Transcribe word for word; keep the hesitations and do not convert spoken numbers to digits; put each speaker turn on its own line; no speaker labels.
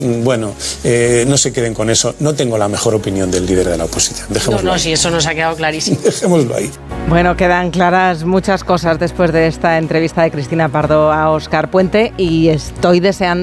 Bueno, eh, no se queden con eso. No tengo la mejor opinión del líder de la oposición. Dejémoslo
No, no,
ahí.
sí, eso nos ha quedado clarísimo.
Dejémoslo ahí.
Bueno, quedan claras muchas cosas después de esta entrevista de Cristina Pardo a Óscar Puente y estoy deseando